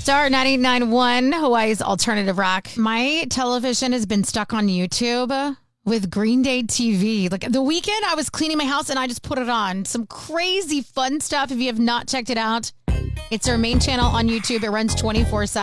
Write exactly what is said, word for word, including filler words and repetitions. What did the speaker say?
Star ninety-nine point one, Hawaii's alternative rock. My television has been stuck on YouTube with Green Day T V. Like the weekend, I was cleaning my house and I just put it on. Some crazy fun stuff. If you have not checked it out, it's our main channel on YouTube. It runs twenty-four seven.